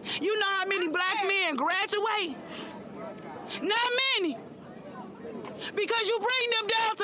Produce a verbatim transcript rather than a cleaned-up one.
You know how many black men graduate? Not many. Because you bring them down to